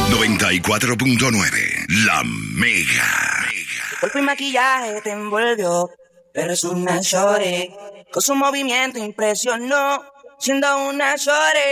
94.9, La Mega. Tu cuerpo y maquillaje te envolvió, pero es una shorty. Con su movimiento impresionó, siendo una shorty.